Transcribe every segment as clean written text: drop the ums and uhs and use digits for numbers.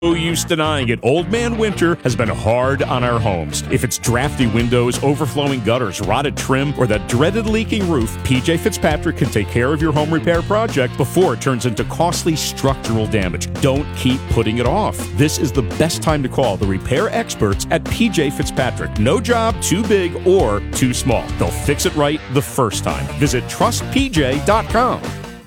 No use denying it. Old Man Winter has been hard on our homes. If it's drafty windows, overflowing gutters, rotted trim, or that dreaded leaking roof, PJ Fitzpatrick can take care of your home repair project before it turns into costly structural damage. Don't keep putting it off. This is the best time to call the repair experts at PJ Fitzpatrick. No job too big or too small. They'll fix it right the first time. Visit trustpj.com.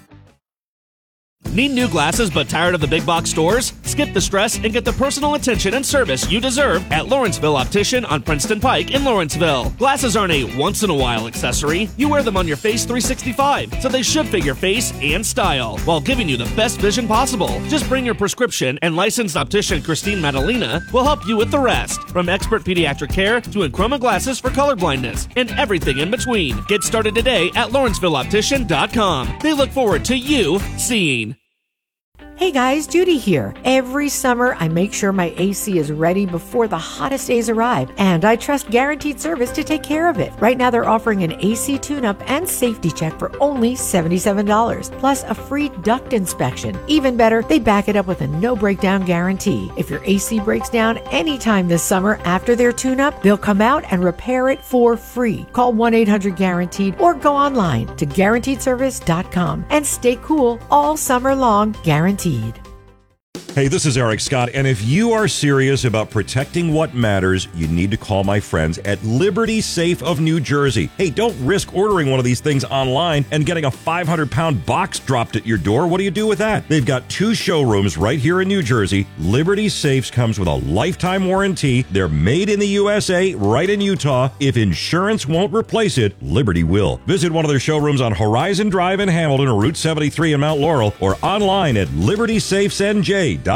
Need new glasses but tired of the big box stores? Skip the stress and get the personal attention and service you deserve at Lawrenceville Optician on Princeton Pike in Lawrenceville. Glasses aren't a once-in-a-while accessory. You wear them on your face 365, so they should fit your face and style while giving you the best vision possible. Just bring your prescription and licensed optician Christine Madalena will help you with the rest. From expert pediatric care to Enchroma glasses for colorblindness and everything in between. Get started today at LawrencevilleOptician.com. They look forward to you seeing. Hey guys, Judy here. Every summer, I make sure my AC is ready before the hottest days arrive, and I trust Guaranteed Service to take care of it. Right now, they're offering an AC tune-up and safety check for only $77, plus a free duct inspection. Even better, they back it up with a no-breakdown guarantee. If your AC breaks down anytime this summer after their tune-up, they'll come out and repair it for free. Call 1-800-GUARANTEED or go online to GuaranteedService.com and stay cool all summer long, guaranteed. Hey, this is Eric Scott, and if you are serious about protecting what matters, you need to call my friends at Liberty Safe of New Jersey. Hey, don't risk ordering one of these things online and getting a 500-pound box dropped at your door. What do you do with that? They've got 2 showrooms right here in New Jersey. Liberty Safes comes with a lifetime warranty. They're made in the USA, right in Utah. If insurance won't replace it, Liberty will. Visit one of their showrooms on Horizon Drive in Hamilton or Route 73 in Mount Laurel, or online at libertysafesnj.com.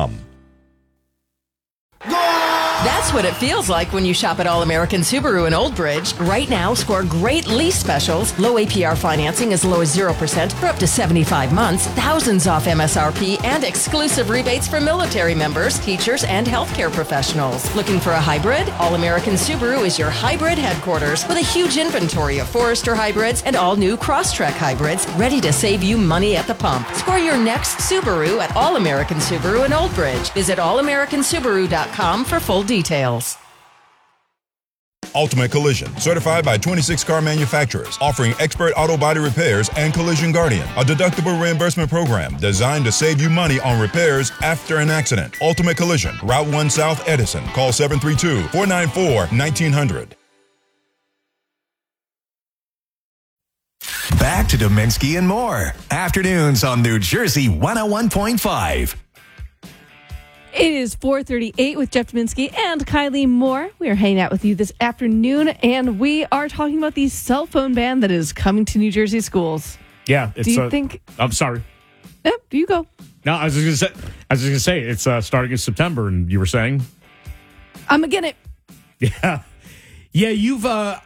That's what it feels like when you shop at All American Subaru in Old Bridge. Right now, score great lease specials, low APR financing as low as 0% for up to 75 months, thousands off MSRP, and exclusive rebates for military members, teachers, and healthcare professionals. Looking for a hybrid? All American Subaru is your hybrid headquarters with a huge inventory of Forester hybrids and all new Crosstrek hybrids ready to save you money at the pump. Score your next Subaru at All American Subaru in Old Bridge. Visit allamericansubaru.com for full details. Ultimate Collision, certified by 26 car manufacturers, offering expert auto body repairs and Collision Guardian, a deductible reimbursement program designed to save you money on repairs after an accident. Ultimate Collision, Route 1 South, Edison. Call 732-494-1900. Back to Dominski and more. Afternoons on New Jersey 101.5. It is 4:38 with Jeff Dominski and Kylie Moore. We are hanging out with you this afternoon, and we are talking about the cell phone ban that is coming to New Jersey schools. Yeah. Do you think... I'm sorry. No, you go. No, I was just going to say, it's starting in September, and you were saying? I'm again it. Yeah. Yeah, you've...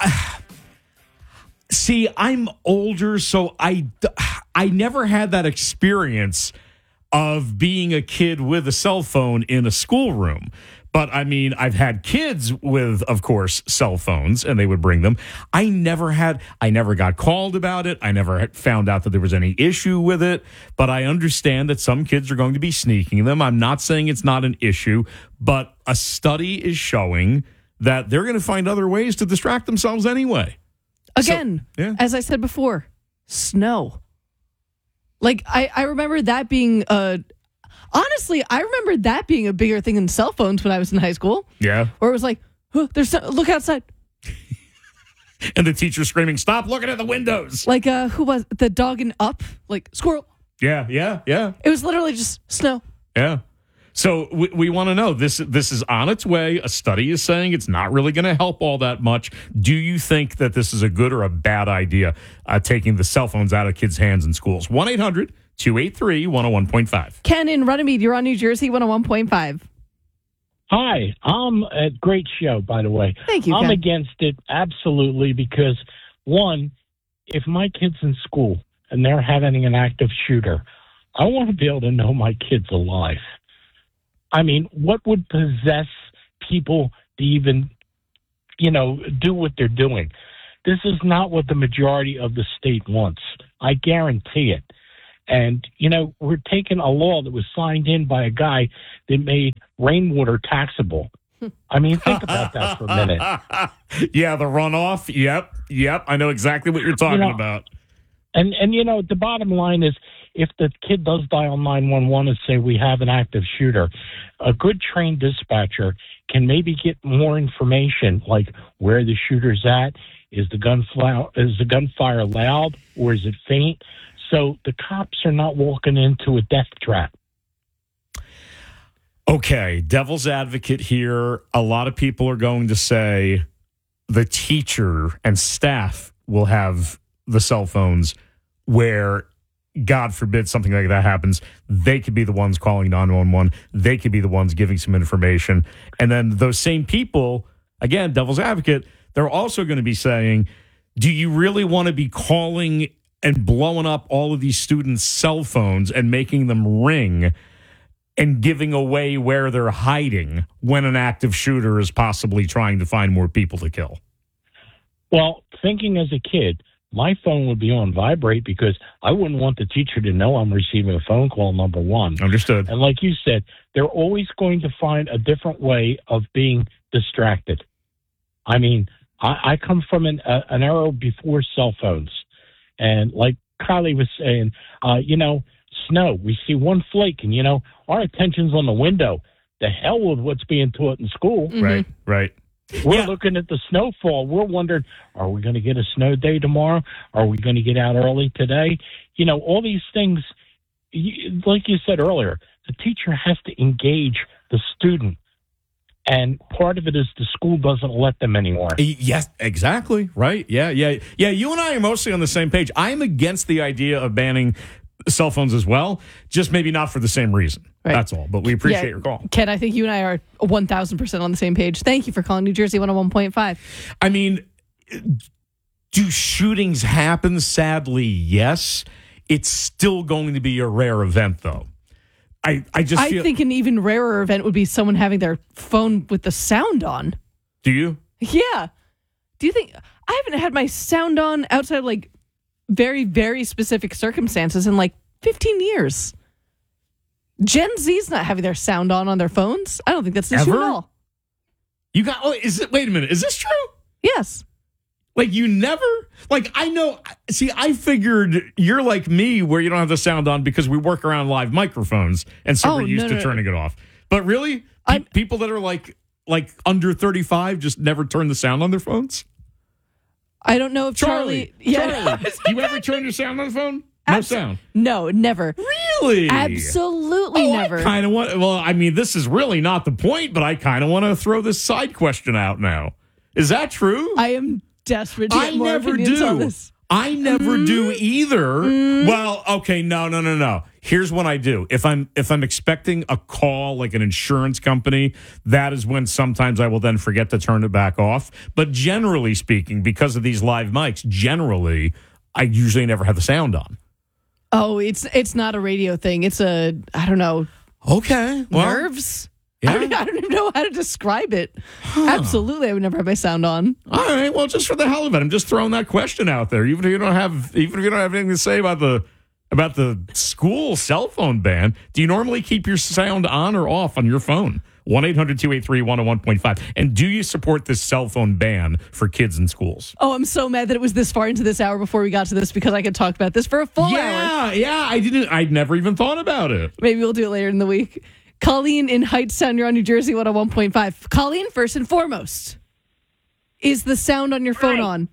See, I'm older, so I never had that experience of being a kid with a cell phone in a schoolroom. But, I mean, I've had kids with, of course, cell phones, and they would bring them. I never got called about it. I never found out that there was any issue with it. But I understand that some kids are going to be sneaking them. I'm not saying it's not an issue, but a study is showing that they're going to find other ways to distract themselves anyway. Again, as I said before, snow. Like, I remember that being honestly, I remember that being a bigger thing than cell phones when I was in high school. Yeah. Where it was like, look outside. And the teacher screaming, stop looking at the windows. Like, who was the dog and Up? Like, squirrel. Yeah. It was literally just snow. Yeah. So we want to know, this is on its way. A study is saying it's not really going to help all that much. Do you think that this is a good or a bad idea, taking the cell phones out of kids' hands in schools? 1-800-283-101.5. Ken in Runnymede, you're on New Jersey 101.5. Hi, a great show, by the way. Thank you, I'm Ken. against it, absolutely, because, one, if my kid's in school and they're having an active shooter, I want to be able to know my kid's alive. I mean, what would possess people to even, do what they're doing? This is not what the majority of the state wants. I guarantee it. And, we're taking a law that was signed in by a guy that made rainwater taxable. I mean, think about that for a minute. Yeah, the runoff. Yep. I know exactly what you're talking about. And the bottom line is, if the kid does dial 911 and say we have an active shooter, a good trained dispatcher can maybe get more information, like where the shooter's at. Is the gunfire loud or is it faint? So the cops are not walking into a death trap. Okay, devil's advocate here. A lot of people are going to say the teacher and staff will have the cell phones where, God forbid, something like that happens. They could be the ones calling 911. They could be the ones giving some information. And then those same people, again, devil's advocate, they're also going to be saying, do you really want to be calling and blowing up all of these students' cell phones and making them ring and giving away where they're hiding when an active shooter is possibly trying to find more people to kill? Well, thinking as a kid, my phone would be on vibrate because I wouldn't want the teacher to know I'm receiving a phone call, number one. Understood. And like you said, they're always going to find a different way of being distracted. I mean, I come from an era before cell phones. And like Kylie was saying, snow, we see one flake and, our attention's on the window. The hell with what's being taught in school. Mm-hmm. Right. We're looking at the snowfall. We're wondering, are we going to get a snow day tomorrow? Are we going to get out early today? All these things, like you said earlier, the teacher has to engage the student. And part of it is the school doesn't let them anymore. Yes, exactly. Right. Yeah. You and I are mostly on the same page. I'm against the idea of banning cell phones as well, just maybe not for the same reason. Right. That's all. But we appreciate your call. Ken, I think you and I are 1,000% on the same page. Thank you for calling New Jersey 101.5. I mean, do shootings happen? Sadly, yes. It's still going to be a rare event, though. I think an even rarer event would be someone having their phone with the sound on. Do you? Yeah. Do you think I haven't had my sound on outside of like very, very specific circumstances in like 15 years? Gen Z's not having their sound on their phones. I don't think that's the issue at all. Wait a minute. Is this true? Yes. Like you never, like I know, see, I figured you're like me where you don't have the sound on because we work around live microphones and so we're used to turning it off. But really, people that are like under 35 just never turn the sound on their phones? I don't know if Charlie. Yeah. You ever turn your sound on the phone? No sound? No, never. Really? Absolutely never. I kind of want, well, I mean, this is really not the point, but I kind of want to throw this side question out now. Is that true? I am desperate to get more opinions on this. I never do either. Well, okay, no. Here's what I do. If I'm expecting a call like an insurance company, that is when sometimes I will then forget to turn it back off. But generally speaking, because of these live mics, generally I usually never have the sound on. Oh, it's not a radio thing. It's I don't know. Okay. Well, nerves? Yeah. I don't even know how to describe it. Absolutely, I would never have my sound on. All right, well, just for the hell of it, I'm just throwing that question out there. Even if you don't have anything to say about the school cell phone ban, do you normally keep your sound on or off on your phone? 1-800-283-101.5. And do you support this cell phone ban for kids in schools? Oh, I'm so mad that it was this far into this hour before we got to this because I could talk about this for a full hour. Yeah, I'd never even thought about it. Maybe we'll do it later in the week. Colleen in Hightstown, you're on New Jersey 101.5. Colleen, first and foremost, is the sound on your phone on?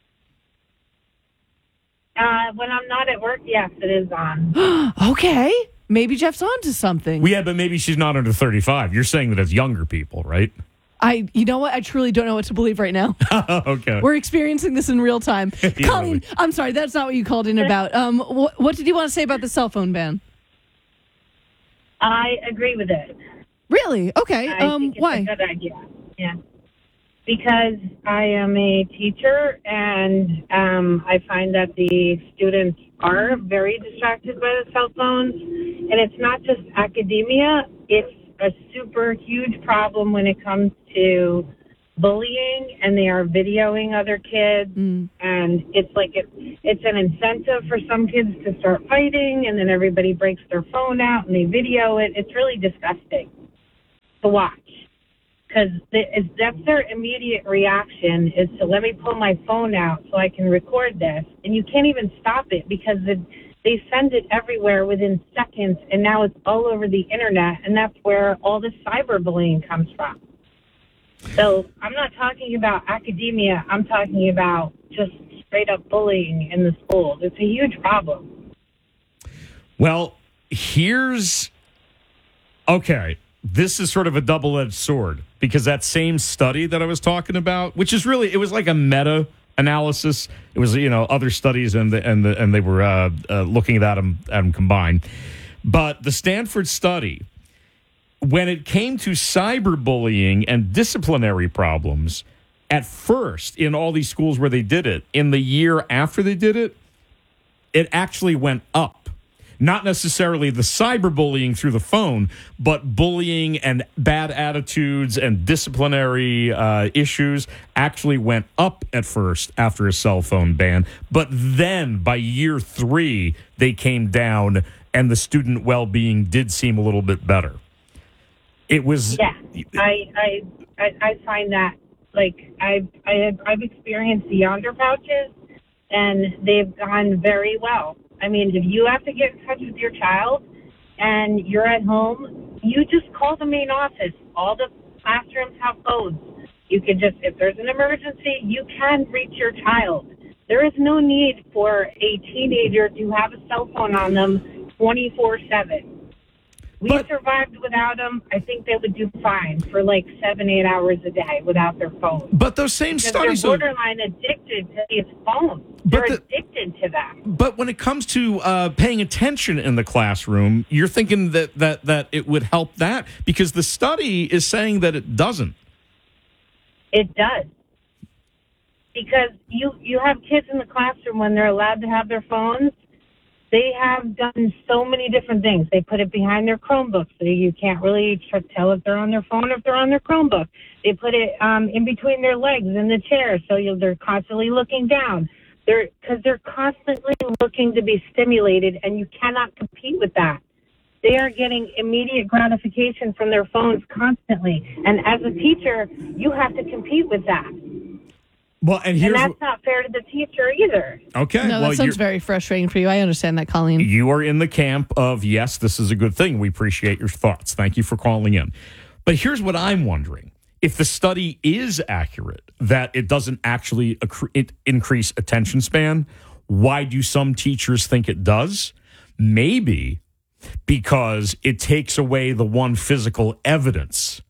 When I'm not at work, yes, it is on. Okay. Maybe Jeff's on to something. Well, yeah, but maybe she's not under 35. You're saying that it's younger people, right? You know what? I truly don't know what to believe right now. Okay. We're experiencing this in real time. Colleen, I'm sorry, that's not what you called in about. What did you want to say about the cell phone ban? I agree with it. Really? Okay. I think it's why? a good idea. Yeah. Because I am a teacher, and I find that the students are very distracted by the cell phones. And it's not just academia. It's a super huge problem when it comes to bullying, and they are videoing other kids. And it's like it's an incentive for some kids to start fighting, and then everybody breaks their phone out and they video it. It's really disgusting to watch, because that's their immediate reaction is to let me pull my phone out so I can record this. And you can't even stop it because they send it everywhere within seconds, and now it's all over the internet, and that's where all this cyberbullying comes from. So I'm not talking about academia. I'm talking about just straight up bullying in the schools. It's a huge problem. Well, okay, this is sort of a double-edged sword, because that same study that I was talking about, which is really, it was like a meta-analysis. It was, other studies, and they were looking at them combined. But the Stanford study, when it came to cyberbullying and disciplinary problems, at first, in all these schools where they did it, in the year after they did it, it actually went up. Not necessarily the cyberbullying through the phone, but bullying and bad attitudes and disciplinary issues actually went up at first after a cell phone ban. But then by year 3, they came down, and the student well-being did seem a little bit better. It was. Yeah, I find that, like, I've experienced the Yonder pouches, and they've gone very well. I mean, if you have to get in touch with your child and you're at home, you just call the main office. All the classrooms have phones. You can just, if there's an emergency, you can reach your child. There is no need for a teenager to have a cell phone on them 24/7. We survived without them. I think they would do fine for like 7-8 hours a day without their phone. But those same studies, they're borderline addicted to these phones. They're addicted to them. But when it comes to paying attention in the classroom, you're thinking that it would help that, because the study is saying that it doesn't. It does. Because you have kids in the classroom when they're allowed to have their phones. They have done so many different things. They put it behind their Chromebook, so you can't really tell if they're on their phone or if they're on their Chromebook. They put it in between their legs in the chair, so they're constantly looking down. Because they're constantly looking to be stimulated, and you cannot compete with that. They are getting immediate gratification from their phones constantly. And as a teacher, you have to compete with that. Well, and that's not fair to the teacher either. Okay. No, that sounds very frustrating for you. I understand that, Colleen. You are in the camp of, yes, this is a good thing. We appreciate your thoughts. Thank you for calling in. But here's what I'm wondering. If the study is accurate, that it doesn't actually increase attention span, why do some teachers think it does? Maybe because it takes away the one physical evidence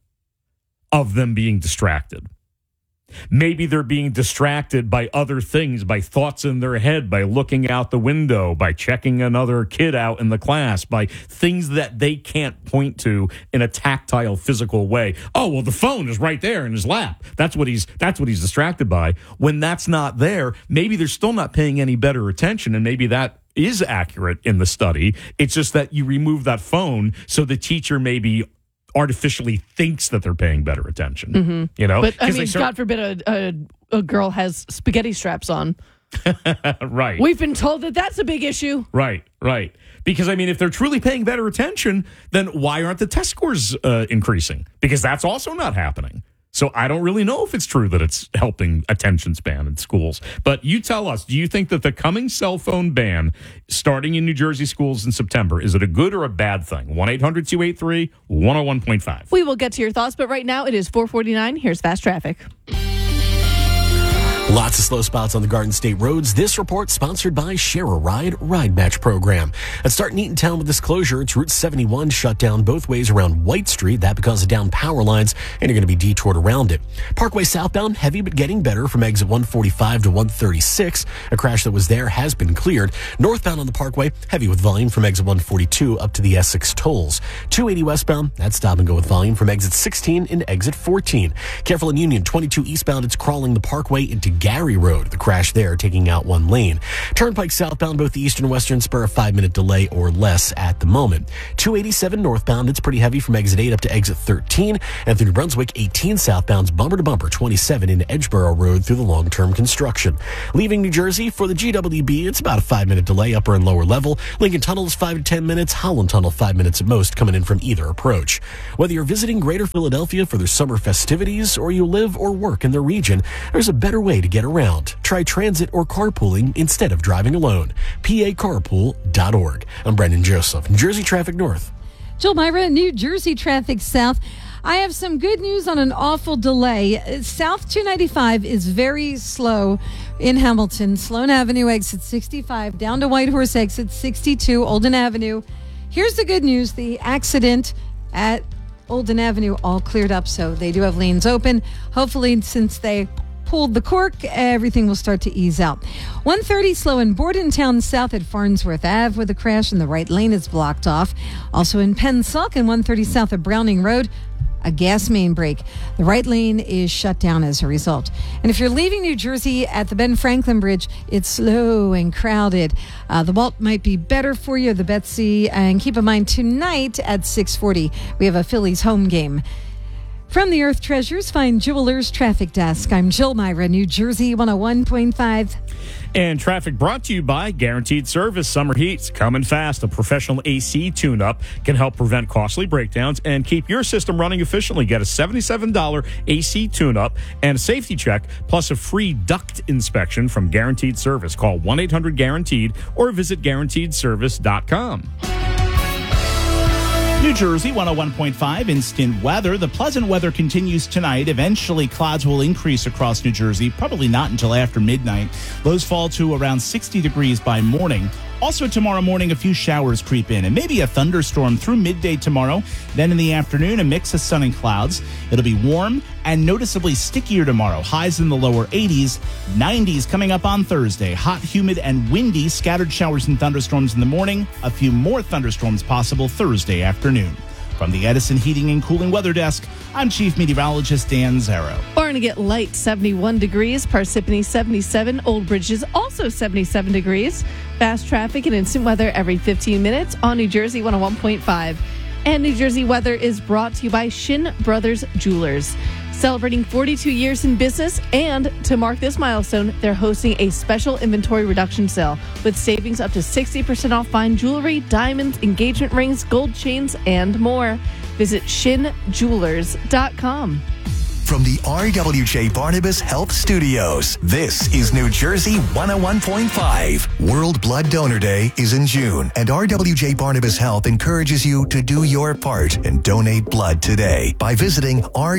of them being distracted. Maybe they're being distracted by other things, by thoughts in their head, by looking out the window, by checking another kid out in the class, by things that they can't point to in a tactile, physical way. Oh, well, the phone is right there in his lap. That's what he's distracted by. When that's not there, maybe they're still not paying any better attention, and maybe that is accurate in the study. It's just that you remove that phone so the teacher maybe artificially thinks that they're paying better attention. Mm-hmm. But I mean, God forbid a girl has spaghetti straps on. Right. We've been told that that's a big issue. Right. Because, I mean, if they're truly paying better attention, then why aren't the test scores increasing? Because that's also not happening. So I don't really know if it's true that it's helping attention span in schools. But you tell us, do you think that the coming cell phone ban starting in New Jersey schools in September, is it a good or a bad thing? 1-800-283-101.5. We will get to your thoughts, but right now it is 4:49. Here's Fast Traffic. Lots of slow spots on the Garden State roads. This report sponsored by Share a Ride Ride Match program. Let's start in Eatontown with this closure. It's Route 71 shut down both ways around White Street. That because of down power lines, and you're going to be detoured around it. Parkway southbound, heavy but getting better from exit 145 to 136. A crash that was there has been cleared. Northbound on the Parkway, heavy with volume from exit 142 up to the Essex tolls. 280 westbound, that's stop and go with volume from exit 16 into exit 14. Careful in Union, 22 eastbound, it's crawling the Parkway into Gary Road. The crash there taking out one lane. Turnpike southbound, both the east and western spur, a 5-minute delay or less at the moment. 287 northbound, it's pretty heavy from exit 8 up to exit 13. And through New Brunswick, 18 southbound's bumper to bumper, 27 into Edgeboro Road through the long-term construction. Leaving New Jersey for the GWB, it's about a 5-minute delay, upper and lower level. Lincoln Tunnel is 5 to 10 minutes. Holland Tunnel, 5 minutes at most, coming in from either approach. Whether you're visiting Greater Philadelphia for their summer festivities or you live or work in the region, there's a better way to get around. Try transit or carpooling instead of driving alone. PACarpool.org. I'm Brendan Joseph, New Jersey Traffic North. Jill Myra, New Jersey Traffic South. I have some good news on an awful delay. South 295 is very slow in Hamilton. Sloan Avenue, exit 65, down to Whitehorse, exit 62, Olden Avenue. Here's the good news. The accident at Olden Avenue all cleared up, so they do have lanes open. Hopefully, since they pulled the cork, everything will start to ease out. 130 slow in Bordentown south at Farnsworth Ave with a crash, and the right lane is blocked off. Also in Pensacola and 130 south of Browning Road, a gas main break. The right lane is shut down as a result. And if you're leaving New Jersey at the Ben Franklin Bridge, it's slow and crowded. The Walt might be better for you, the Betsy. And keep in mind, tonight at 6:40, we have a Phillies home game. From the Earth Treasures, find Jewelers Traffic Desk. I'm Jill Myra, New Jersey 101.5. And traffic brought to you by Guaranteed Service. Summer heat's coming fast. A professional AC tune-up can help prevent costly breakdowns and keep your system running efficiently. Get a $77 AC tune-up and a safety check, plus a free duct inspection from Guaranteed Service. Call 1-800-GUARANTEED or visit GuaranteedService.com. New Jersey 101.5 instant weather. The pleasant weather continues tonight. Eventually, clouds will increase across New Jersey, probably not until after midnight. Lows fall to around 60 degrees by morning. Also tomorrow morning, a few showers creep in and maybe a thunderstorm through midday tomorrow. Then in the afternoon, a mix of sun and clouds. It'll be warm and noticeably stickier tomorrow. Highs in the lower 80s, 90s coming up on Thursday. Hot, humid, and windy. Scattered showers and thunderstorms in the morning. A few more thunderstorms possible Thursday afternoon. From the Edison Heating and Cooling Weather Desk, I'm Chief Meteorologist Dan Zarrow. We're going to get light 71 degrees, Parsippany 77, Old Bridges also 77 degrees. Fast traffic and instant weather every 15 minutes on New Jersey 101.5. And New Jersey weather is brought to you by Shin Brothers Jewelers. Celebrating 42 years in business, and to mark this milestone, they're hosting a special inventory reduction sale with savings up to 60% off fine jewelry, diamonds, engagement rings, gold chains, and more. Visit shinjewelers.com. From the RWJ Barnabas Health Studios, this is New Jersey 101.5. World Blood Donor Day is in June, and RWJ Barnabas Health encourages you to do your part and donate blood today by visiting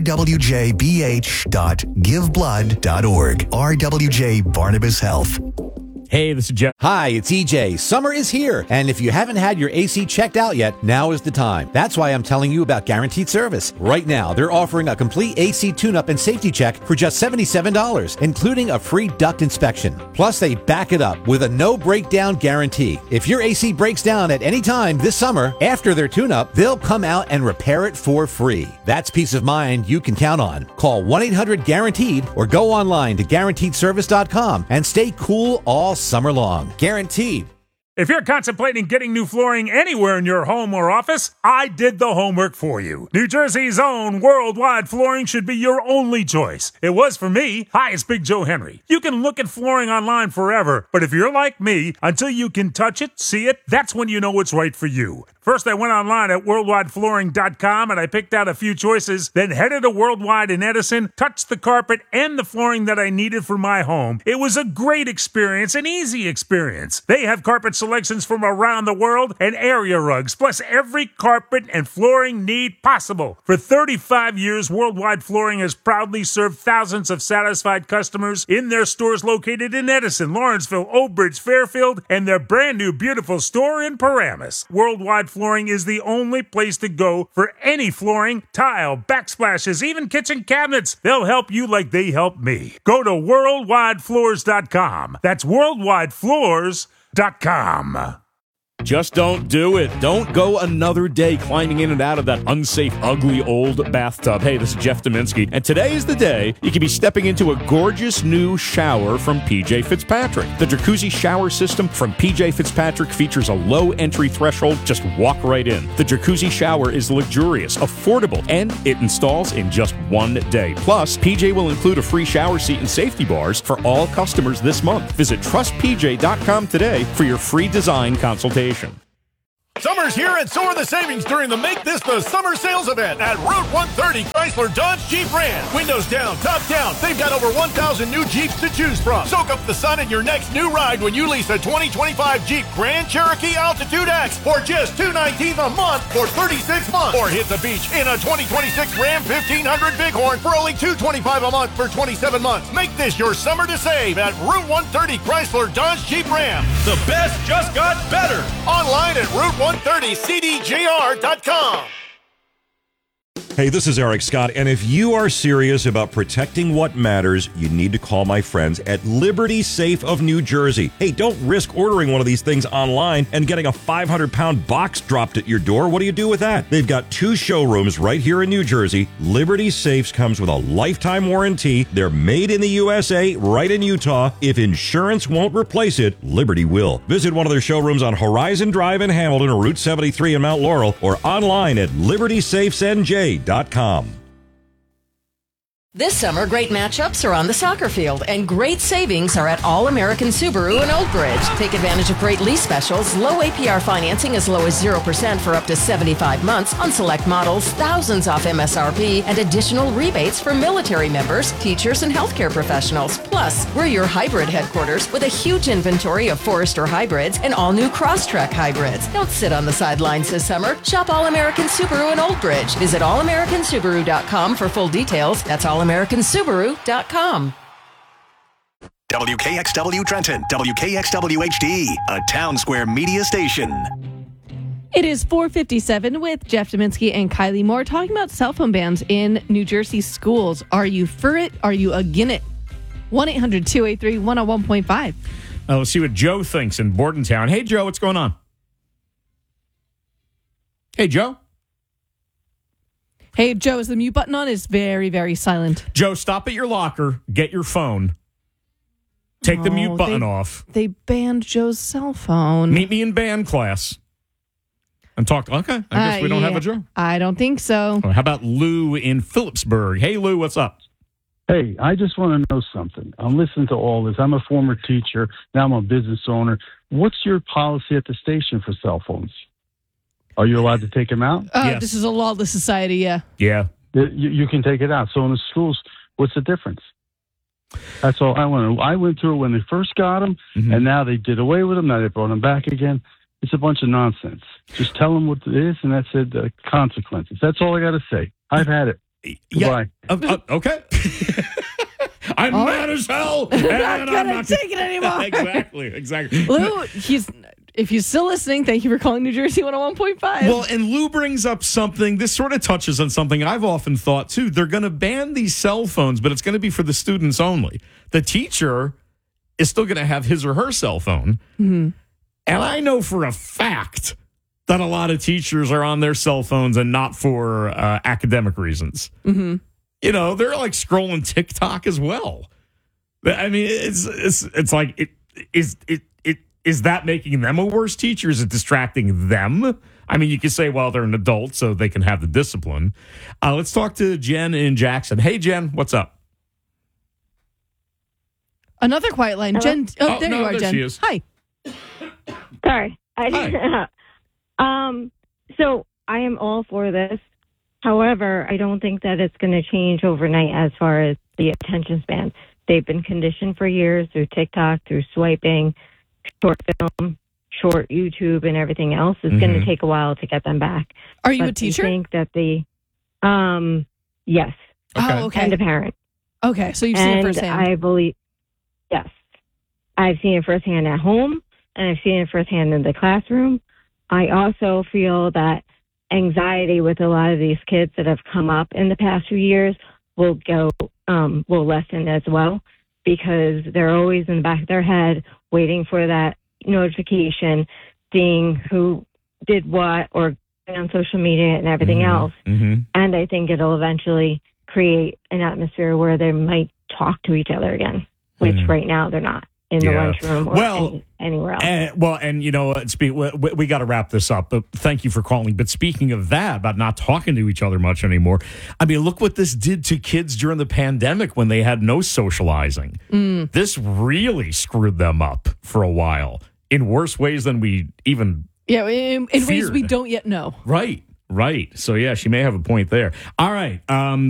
rwjbh.giveblood.org. RWJ Barnabas Health. Hey, this is Jeff. Hi, it's EJ. Summer is here, and if you haven't had your AC checked out yet, now is the time. That's why I'm telling you about Guaranteed Service. Right now, they're offering a complete AC tune-up and safety check for just $77, including a free duct inspection. Plus, they back it up with a no-breakdown guarantee. If your AC breaks down at any time this summer, after their tune-up, they'll come out and repair it for free. That's peace of mind you can count on. Call 1-800-GUARANTEED or go online to GuaranteedService.com and stay cool all summer long. Guaranteed. If you're contemplating getting new flooring anywhere in your home or office, I did the homework for you. New Jersey's own Worldwide Flooring should be your only choice. It was for me. Hi, it's Big Joe Henry. You can look at flooring online forever, but if you're like me, until you can touch it, see it, that's when you know it's right for you. First, I went online at worldwideflooring.com and I picked out a few choices, then headed to Worldwide in Edison, touched the carpet and the flooring that I needed for my home. It was a great experience, an easy experience. They have carpet selections from around the world and area rugs, plus every carpet and flooring need possible. For 35 years, Worldwide Flooring has proudly served thousands of satisfied customers in their stores located in Edison, Lawrenceville, Old Bridge, Fairfield, and their brand new beautiful store in Paramus. Worldwide Flooring is the only place to go for any flooring, tile, backsplashes, even kitchen cabinets. They'll help you like they help me. Go to worldwidefloors.com. That's worldwidefloors.com. Just don't do it. Don't go another day climbing in and out of that unsafe, ugly, old bathtub. Hey, this is Jeff Dominski, and today is the day you can be stepping into a gorgeous new shower from PJ Fitzpatrick. The jacuzzi shower system from PJ Fitzpatrick features a low entry threshold. Just walk right in. The jacuzzi shower is luxurious, affordable, and it installs in just 1 day. Plus, PJ will include a free shower seat and safety bars for all customers this month. Visit trustpj.com today for your free design consultation. Summer's here, and so are the savings during the Make This the Summer Sales event at Route 130 Chrysler Dodge Jeep Ram. Windows down, top down. They've got over 1,000 new Jeeps to choose from. Soak up the sun in your next new ride when you lease a 2025 Jeep Grand Cherokee Altitude X for just $219 a month for 36 months. Or hit the beach in a 2026 Ram 1500 Bighorn for only $225 a month for 27 months. Make this your summer to save at Route 130 Chrysler Dodge Jeep Ram. The best just got better. Online at Route130CDJR.com. Hey, this is Eric Scott, and if you are serious about protecting what matters, you need to call my friends at Liberty Safe of New Jersey. Hey, don't risk ordering one of these things online and getting a 500-pound box dropped at your door. What do you do with that? They've got 2 showrooms right here in New Jersey. Liberty Safes comes with a lifetime warranty. They're made in the USA, right in Utah. If insurance won't replace it, Liberty will. Visit one of their showrooms on Horizon Drive in Hamilton or Route 73 in Mount Laurel, or online at libertysafesnj.com. This summer, great matchups are on the soccer field, and great savings are at All American Subaru in Old Bridge. Take advantage of great lease specials, low APR financing as low as 0% for up to 75 months on select models, thousands off MSRP, and additional rebates for military members, teachers, and healthcare professionals. Plus, we're your hybrid headquarters with a huge inventory of Forester hybrids and all new Crosstrek hybrids. Don't sit on the sidelines this summer. Shop All American Subaru in Old Bridge. Visit allamericansubaru.com for full details. That's allamericansubaru.com. WKXW Trenton, WKXW HD, a Town Square media station. It is 4:57 with Jeff Dominski and Kylie Moore talking about cell phone bans in New Jersey schools. Are you for it? Are you against it? 1-800-283-101.5. Let's see what Joe thinks in Bordentown. Hey, Joe, what's going on? Hey, Joe. Hey, Joe, is the mute button on? It's very, very silent. Joe, stop at your locker. Get your phone. Take the mute button off. They banned Joe's cell phone. Meet me in band class. And talk. Okay, I guess we don't have a Joe. I don't think so. How about Lou in Phillipsburg? Hey, Lou, what's up? Hey, I just want to know something. I'm listening to all this. I'm a former teacher. Now I'm a business owner. What's your policy at the station for cell phones? Are you allowed to take them out? Yes. This is a lawless society, yeah. Yeah. You can take it out. So in the schools, what's the difference? That's all I want to know. I went through it when they first got them, and now they did away with them. Now they brought them back again. It's a bunch of nonsense. Just tell them what it is, and that's it. The consequences. That's all I got to say. I've had it. Yeah. Okay. I'm mad as hell. I'm not going to take it anymore. Exactly. Lou, if you're still listening, thank you for calling New Jersey 101.5. Well, and Lou brings up something. This sort of touches on something I've often thought, too. They're going to ban these cell phones, but it's going to be for the students only. The teacher is still going to have his or her cell phone. Mm-hmm. And I know for a fact that a lot of teachers are on their cell phones and not for academic reasons. Mm-hmm. You know, they're like scrolling TikTok as well. I mean, it's like, is that making them a worse teacher? Is it distracting them? I mean, you could say, well, they're an adult, so they can have the discipline. Let's talk to Jen in Jackson. Hey, Jen, what's up? Another quiet line. Hello? Jen. There you are, there Jen. she is. Hi. Sorry. So I am all for this. However, I don't think that it's going to change overnight as far as the attention span. They've been conditioned for years through TikTok, through swiping, short film, short YouTube, and everything else. It's going to take a while to get them back. Are you a teacher? I think that yes. Okay. Oh, okay. And a parent. Okay, so you've seen it firsthand. I believe, yes. I've seen it firsthand at home, and I've seen it firsthand in the classroom. I also feel that anxiety with a lot of these kids that have come up in the past few years will lessen as well, because they're always in the back of their head waiting for that notification seeing who did what or on social media and everything else. And I think it'll eventually create an atmosphere where they might talk to each other again, which right now they're not in the lunchroom or anywhere else. And you know, we got to wrap this up. But thank you for calling. But speaking of that, about not talking to each other much anymore, I mean, look what this did to kids during the pandemic when they had no socializing. This really screwed them up for a while in worse ways than we even in ways feared. we don't yet know. Right. So, yeah, she may have a point there. All right.